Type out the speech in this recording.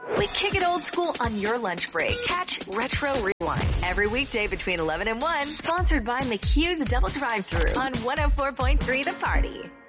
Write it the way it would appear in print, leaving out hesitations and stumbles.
We kick it old school on your lunch break. Catch Retro Rewind every weekday between 11 and 1, sponsored by McHugh's Double Drive-Thru on 104.3 The Party.